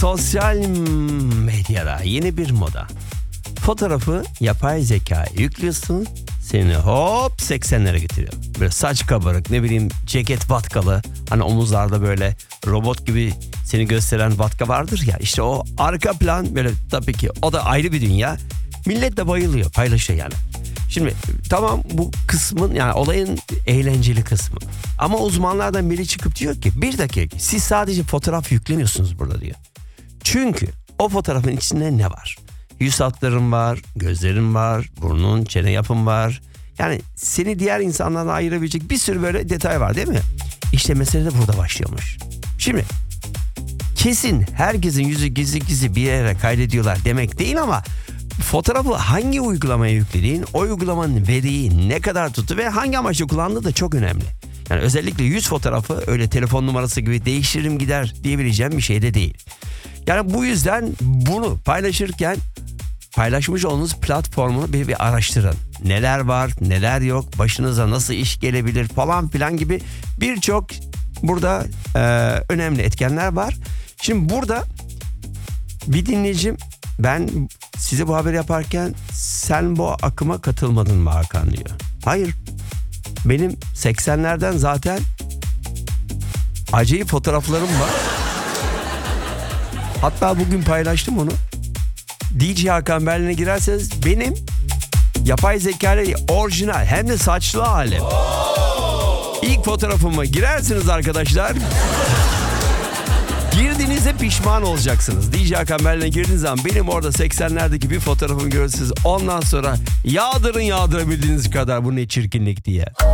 Sosyal medyada yeni bir moda. Fotoğrafı yapay zeka yüklüyorsun, seni hop 80'lere getiriyor. Böyle saç kabarık, ne bileyim ceket vatkalı, hani omuzlarda böyle robot gibi seni gösteren vatka vardır ya, işte o arka plan böyle, tabii ki o da ayrı bir dünya. Millet de bayılıyor, paylaşıyor yani. Şimdi tamam, bu kısmın, yani olayın eğlenceli kısmı. Ama uzmanlardan biri çıkıp diyor ki bir dakika, siz sadece fotoğraf yüklemiyorsunuz burada diyor. Çünkü o fotoğrafın içinde ne var? Yüz hatların var, gözlerin var, burnun, çene yapın var. Yani seni diğer insanlardan ayırabilecek bir sürü böyle detay var, değil mi? İşte mesele de burada başlıyormuş. Şimdi kesin herkesin yüzü gizli gizli bir yere kaydediyorlar demek değil, ama fotoğrafı hangi uygulamaya yüklediğin, o uygulamanın veriyi ne kadar tuttu ve hangi amaçla kullandığı da çok önemli. Yani özellikle yüz fotoğrafı öyle telefon numarası gibi değiştiririm gider diyebileceğim bir şey de değil. Yani bu yüzden bunu paylaşırken paylaşmış olduğunuz platformu bir araştırın. Neler var, neler yok, başınıza nasıl iş gelebilir falan filan gibi birçok burada önemli etkenler var. Şimdi burada bir dinleyicim, ben size bu haberi yaparken sen bu akıma katılmadın mı Hakan diyor. Hayır, benim 80'lerden zaten acayip fotoğraflarım var. Hatta bugün paylaştım onu. DJ Hakan Berlin'e girerseniz benim yapay zeka ile orijinal, hem de saçlı halim. İlk fotoğrafıma girersiniz arkadaşlar. Girdiğinizde pişman olacaksınız. DJ Hakan Berlin'e girdiğiniz zaman benim orada 80'lerdeki bir fotoğrafımı görürsünüz. Ondan sonra yağdırabildiğiniz kadar bu ne çirkinlik diye.